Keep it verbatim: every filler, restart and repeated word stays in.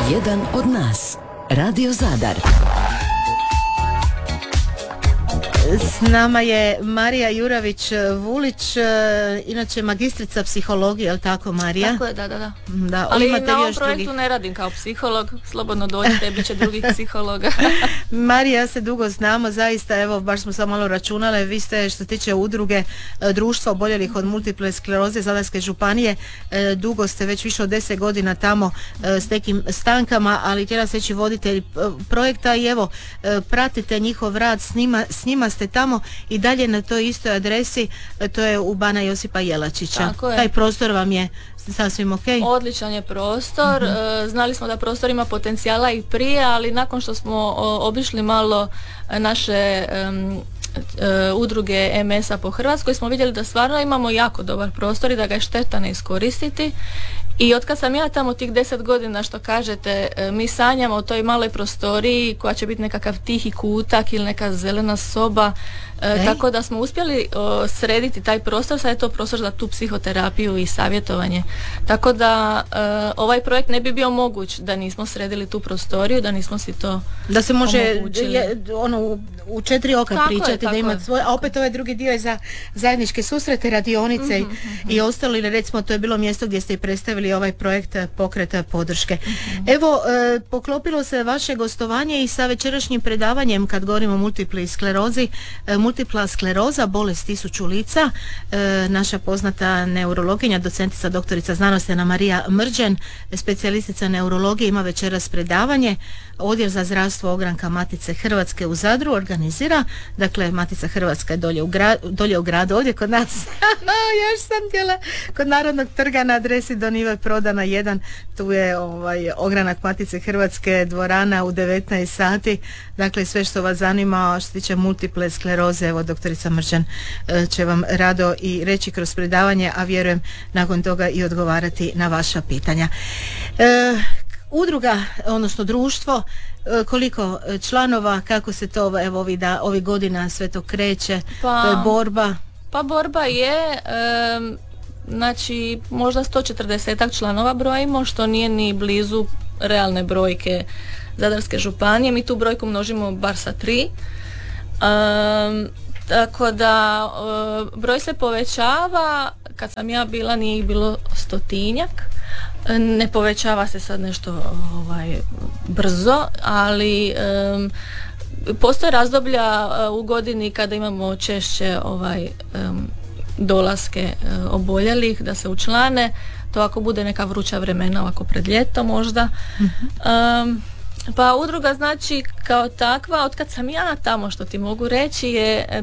Jedan od nas. Radio Zadar. S nama je Marija Juravić-Vulić, inače magistrica psihologije, je li tako, Marija? Tako je, da, da, da. da Ali na ovom još projektu drugi... ne radim kao psiholog, slobodno dođite, bit će drugih psihologa. Marija, ja se dugo znamo, zaista, evo, baš smo samo malo računale, vi ste, što se tiče udruge društva oboljelih od multiple skleroze Zadarske županije, dugo ste već više od deset godina tamo s nekim stankama, ali htjela se reći voditelj projekta i evo, pratite njihov rad, s njima, s njima ste tamo i dalje na toj istoj adresi, to je u Bana Josipa Jelačića. Taj prostor vam je sasvim ok? Odličan je prostor, uh-huh. Znali smo da prostor ima potencijala i prije, ali nakon što smo obišli malo naše um, Uh, udruge em es-a po Hrvatskoj smo vidjeli da stvarno imamo jako dobar prostor i da ga je šteta ne iskoristiti. I otkad sam ja tamo tih deset godina, što kažete, mi sanjamo o toj maloj prostoriji koja će biti nekakav tihi kutak ili neka zelena soba, e, tako da smo uspjeli o, srediti taj prostor. Sad je to prostor za tu psihoterapiju i savjetovanje, tako da e, ovaj projekt ne bi bio moguć da nismo sredili tu prostoriju, da nismo si to da se može je, ono, u, u četiri oka tako pričati, je, da ima svoj, a opet ovaj drugi dio je za zajedničke susrete, radionice mm-hmm, mm-hmm. i ostalo, ili recimo to je bilo mjesto gdje ste i predstavili ovaj projekt pokreta podrške. Mm-hmm. Evo, e, poklopilo se vaše gostovanje i sa večerašnjim predavanjem kad govorimo o multiploj sklerozi. E, multipla skleroza, bolest tisuću lica. E, naša poznata neurologinja, docentica doktorica znanosti Ana Marija Mrđen, specijalistica neurologije, ima večeras predavanje. Odjel za zdravstvo ogranka Matice Hrvatske u Zadru organizira, dakle Matica Hrvatska je dolje u, gra, dolje u gradu, ovdje kod nas. Još sam htjela, kod Narodnog trga na adresi Don Ive Prodana jedan, tu je ovaj ogranak Matice Hrvatske, dvorana u devetnaest sati. Dakle, sve što vas zanima što se tiče multiple skleroze, evo doktorica Mrđan će vam rado i reći kroz predavanje, a vjerujem nakon toga i odgovarati na vaša pitanja. E, Udruga, odnosno društvo, koliko članova, kako se to evo ovih da, ovi godina sve to kreće, pa, to je borba? Pa borba je, um, znači možda sto četrdesetak članova brojimo, što nije ni blizu realne brojke Zadarske županije, mi tu brojku množimo bar sa tri. Um, tako da uh, broj se povećava, kad sam ja bila nije ih bilo stotinjak. Ne povećava se sad nešto ovaj, brzo, ali um, postoje razdoblja uh, u godini kada imamo češće ovaj, um, dolaske uh, oboljelih da se učlane. To ako bude neka vruća vremena, ovako pred ljeto možda. Mm-hmm. Um, pa udruga znači kao takva, otkad sam ja tamo, što ti mogu reći, je